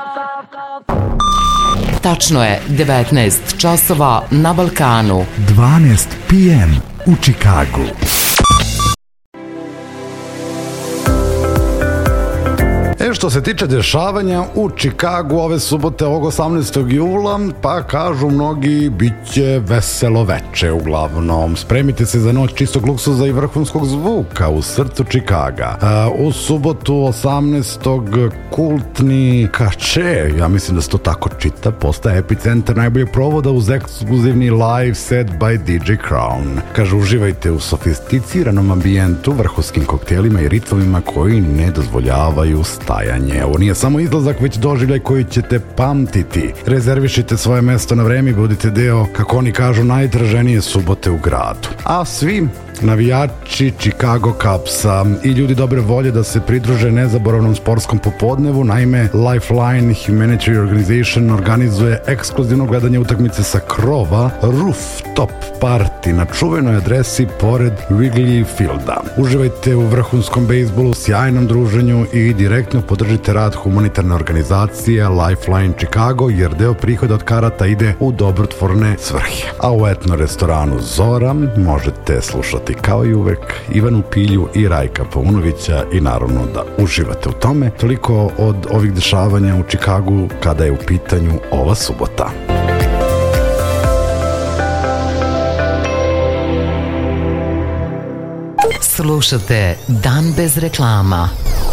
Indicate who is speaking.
Speaker 1: Tačno je 19 časova na Balkanu.
Speaker 2: 12 p.m. u Čikagu. Što se tiče dešavanja u Čikagu ove subote, ovog 18. jula, pa kažu mnogi, bit će veselo veče uglavnom. Spremite se za noć čistog luksuza i vrhunskog zvuka u srcu Čikaga. U subotu 18. kultni Kače, ja mislim da se to tako čita, postaje epicentar najboljeg provoda uz ekskluzivni live set by DJ Crown. Kaže, uživajte u sofisticiranom ambijentu, vrhunskim koktelima i ritmovima koji ne dozvoljavaju stajanje. Ovo nije samo izlazak, već doživljaj koji ćete pamtiti. Rezervišite svoje mesto na vreme i budite deo, kako oni kažu, najtraženije subote u gradu. A svi navijači Chicago Cubsa i ljudi dobre volje da se pridruže nezaboravnom sportskom popodnevu, naime Lifeline Humanitarian Organization organizuje ekskluzivno gledanje utakmice sa krova Rooftop Party na čuvenoj adresi pored Wrigley Fielda. Uživajte u vrhunskom bejsbolu, sjajnom druženju i direktno podržite rad humanitarne organizacije Lifeline Chicago, jer deo prihoda od karata ide u dobrotvorne svrhe. A u etno restoranu Zora možete slušati kao i uvek Ivanu Pilju i Rajka Paunovića i naravno da uživate u tome. Toliko od ovih dešavanja u Čikagu kada je u pitanju ova subota.
Speaker 1: Slušate Dan bez reklama.